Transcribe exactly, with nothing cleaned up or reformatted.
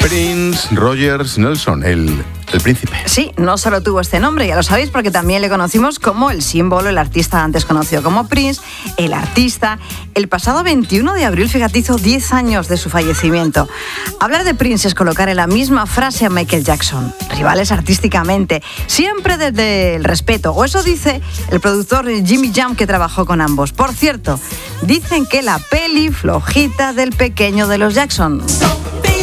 Prince Rogers Nelson, el, el príncipe. Sí, no solo tuvo este nombre, ya lo sabéis, porque también le conocimos como el símbolo, el artista antes conocido como Prince, el artista. El pasado veintiuno de abril, fíjate, hizo diez años de su fallecimiento. Hablar de Prince es colocar en la misma frase a Michael Jackson. Rivales artísticamente, siempre desde el respeto. O eso dice el productor Jimmy Jam, que trabajó con ambos. Por cierto, dicen que la peli flojita del pequeño de los Jackson.